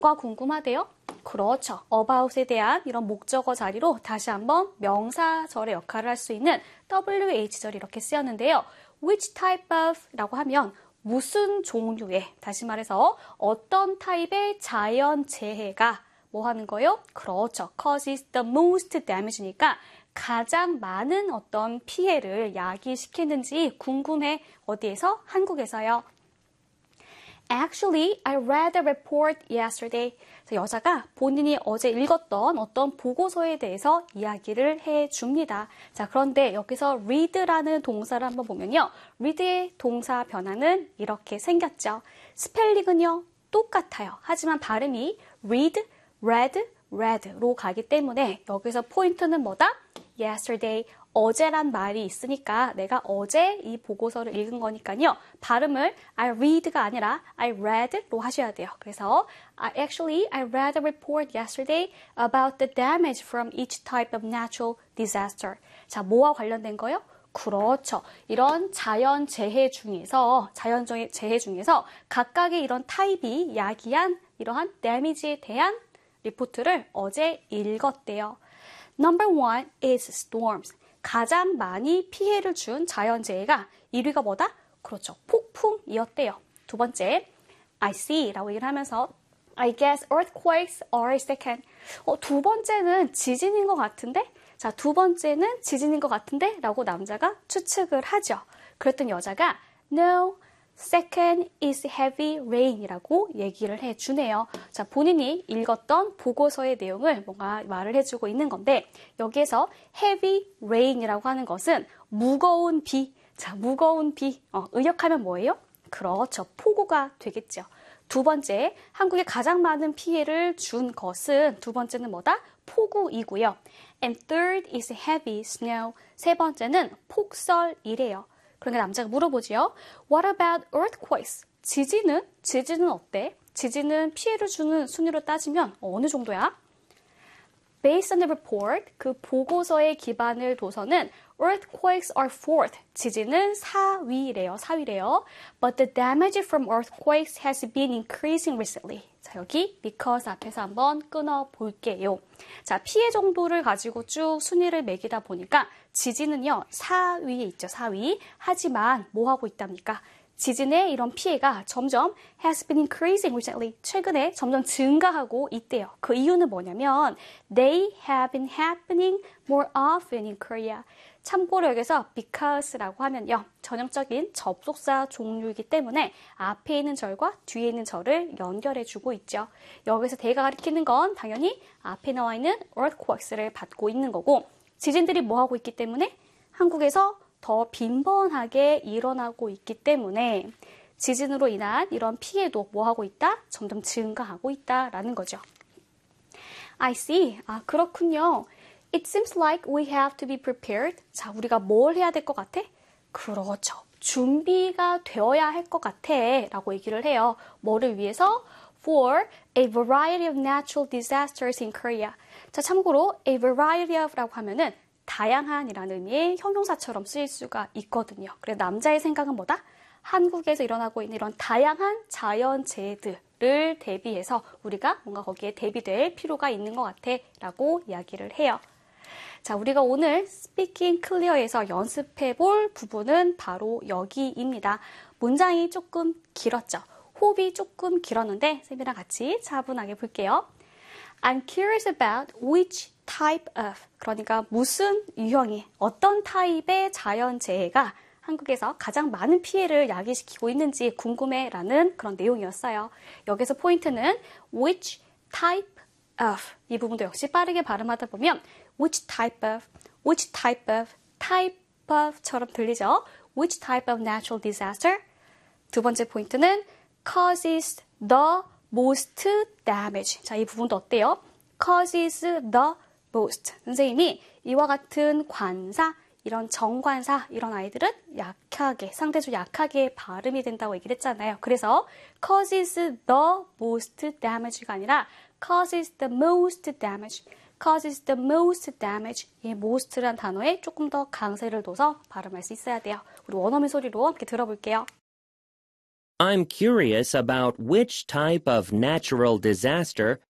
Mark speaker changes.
Speaker 1: 뭐가 궁금하대요? 그렇죠. about에 대한 이런 목적어 자리로 다시 한번 명사절의 역할을 할 수 있는 WH절이 이렇게 쓰였는데요. which type of 라고 하면 무슨 종류의, 다시 말해서 어떤 타입의 자연재해가 뭐 하는 거예요? 그렇죠. causes the most damage니까 가장 많은 어떤 피해를 야기시키는지 궁금해. 어디에서? 한국에서요. Actually, I read a report yesterday. 여자가 본인이 어제 읽었던 어떤 보고서에 대해서 이야기를 해줍니다. 자, 그런데 여기서 read라는 동사를 한번 보면요. read의 동사 변화는 이렇게 생겼죠. 스펠링은요, 똑같아요. 하지만 발음이 read, read, read로 가기 때문에 여기서 포인트는 뭐다? yesterday, 어제란 말이 있으니까 내가 어제 이 보고서를 읽은 거니까요. 발음을 I read가 아니라 I read로 하셔야 돼요. 그래서 Actually, I read a report yesterday about the damage from each type of natural disaster. 자, 뭐와 관련된 거요? 그렇죠. 이런 자연재해 중에서 각각의 이런 타입이 야기한 이러한 damage에 대한 리포트를 어제 읽었대요. Number one is storms. 가장 많이 피해를 준 자연재해가 1위가 뭐다? 그렇죠. 폭풍이었대요. 두 번째, I see 라고 얘기를 하면서 I guess earthquakes are second. 두 번째는 지진인 것 같은데? 자, 두 번째는 지진인 것 같은데? 라고 남자가 추측을 하죠. 그랬더니 여자가 No, second is heavy rain이라고 얘기를 해주네요. 자, 본인이 읽었던 보고서의 내용을 뭔가 말을 해주고 있는 건데 여기에서 heavy rain이라고 하는 것은 무거운 비. 자, 무거운 비. 의역하면 뭐예요? 그렇죠. 폭우가 되겠죠. 두 번째, 한국에 가장 많은 피해를 준 것은 두 번째는 뭐다? 폭우이고요. And third is heavy snow. 세 번째는 폭설이래요. 그러니까 남자가 물어보지요. What about earthquakes? 지진은 어때? 지진은 피해를 주는 순위로 따지면 어느 정도야? Based on the report, 그 보고서에 기반을 둬서는 earthquakes are fourth. 지진은 4위래요. But the damage from earthquakes has been increasing recently. 자, 여기 because 앞에서 한번 끊어볼게요. 자, 피해 정도를 가지고 쭉 순위를 매기다 보니까 지진은요, 4위에 있죠, 4위. 하지만 뭐 하고 있답니까? 지진의 이런 피해가 점점 has been increasing recently. 최근에 점점 증가하고 있대요. 그 이유는 뭐냐면 they have been happening more often in Korea. 참고로 여기서 because라고 하면요. 전형적인 접속사 종류이기 때문에 앞에 있는 절과 뒤에 있는 절을 연결해주고 있죠. 여기서 대가 가리키는 건 당연히 앞에 나와 있는 earthquakes를 받고 있는 거고 지진들이 뭐 하고 있기 때문에 한국에서 더 빈번하게 일어나고 있기 때문에 지진으로 인한 이런 피해도 뭐 하고 있다? 점점 증가하고 있다라는 거죠. I see. 아, 그렇군요. It seems like we have to be prepared. 자, 우리가 뭘 해야 될 것 같아? 그렇죠. 준비가 되어야 할 것 같아 라고 얘기를 해요. 뭐를 위해서? For a variety of natural disasters in Korea. 자, 참고로 a variety of 라고 하면은 다양한이라는 의미의 형용사처럼 쓰일 수가 있거든요. 그래서 남자의 생각은 뭐다? 한국에서 일어나고 있는 이런 다양한 자연재해들을 대비해서 우리가 뭔가 거기에 대비될 필요가 있는 것 같아 라고 이야기를 해요. 자, 우리가 오늘 스피킹 클리어에서 연습해 볼 부분은 바로 여기입니다. 문장이 조금 길었죠. 호흡이 조금 길었는데 쌤이랑 같이 차분하게 볼게요. I'm curious about which type of, 그러니까 무슨 유형의, 어떤 타입의 자연재해가 한국에서 가장 많은 피해를 야기시키고 있는지 궁금해라는 그런 내용이었어요. 여기서 포인트는 which type of, 이 부분도 역시 빠르게 발음하다 보면 which type of처럼 들리죠? which type of natural disaster? 두 번째 포인트는 causes the most damage. 자, 이 부분도 어때요? causes the most. 선생님이 이와 같은 관사, 이런 정관사, 이런 아이들은 약하게, 상대적으로 약하게 발음이 된다고 얘기를 했잖아요. 그래서 causes the most damage가 아니라 causes the most damage. causes the most damage. 이 most란 단어에 조금 더 강세를 둬서 발음할 수 있어야 돼요. 우리 원어민 소리로 함께 들어볼게요.
Speaker 2: I'm curious about which type of natural disaster